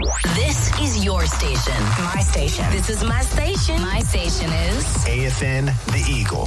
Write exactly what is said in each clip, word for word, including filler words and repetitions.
This is your station. My station. This is my station. My station is A F N The Eagle.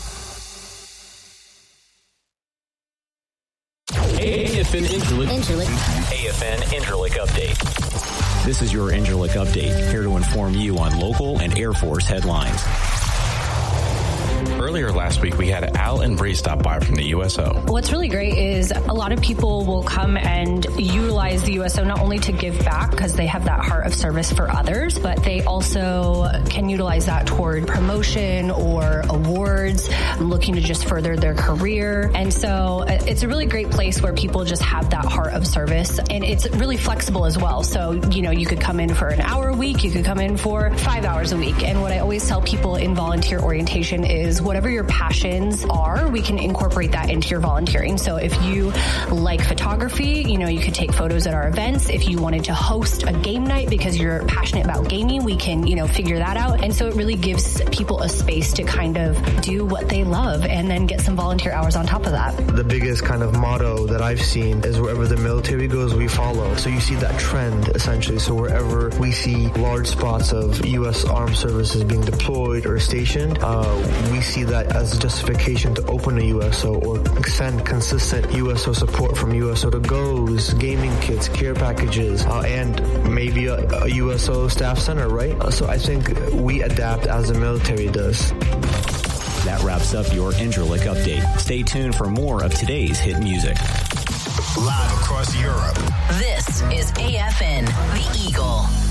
A F N Interlick. Interlick. A F N Interlick Update. This is your Interlick Update, here to inform you on local and Air Force headlines. Earlier last week, we had Al and Bree stop by from the U S O. What's really great is a lot of people will come and utilize the U S O not only to give back because they have that heart of service for others, but they also can utilize that toward promotion or awards, looking to just further their career. And so it's a really great place where people just have that heart of service, and it's really flexible as well. So, you know, you could come in for an hour a week, you could come in for five hours a week. And what I always tell people in volunteer orientation is whatever your passions are, we can incorporate that into your volunteering. So if you like photography, you know, you could take photos at our events. If you wanted to host a game night because you're passionate about gaming, we can, you know, figure that out. And so it really gives people a space to kind of do what they love and then get some volunteer hours on top of that. The biggest kind of motto that I've seen is wherever the military goes, we follow. So you see that trend essentially. So wherever we see large spots of U S Armed Services being deployed or stationed, uh, we see that as justification to open a U S O or send consistent U S O support from U S O to goes, gaming kits, care packages, uh, and maybe a, a U S O staff center, right? Uh, so I think we adapt as the military does. That wraps up your Interlick Update. Stay tuned for more of today's hit music. Live across Europe. This is A F N The Eagle.